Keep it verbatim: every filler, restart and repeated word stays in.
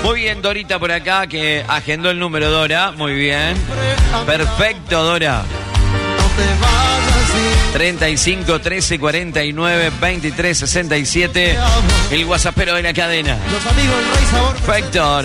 Muy bien, Dorita por acá, que agendó el número, Dora. Muy bien. Perfecto, Dora. treinta y cinco, trece, cuarenta y nueve, veintitrés, sesenta y siete. El WhatsAppero de la cadena. Los amigos del Rey Sabor. Perfecto.